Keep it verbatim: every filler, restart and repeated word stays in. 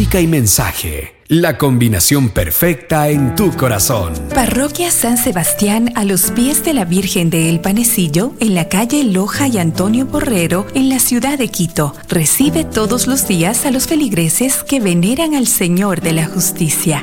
música y mensaje. La combinación perfecta en tu corazón. Parroquia San Sebastián, a los pies de la Virgen de El Panecillo, en la calle Loja y Antonio Borrero, en la ciudad de Quito. Recibe todos los días a los feligreses que veneran al Señor de la Justicia.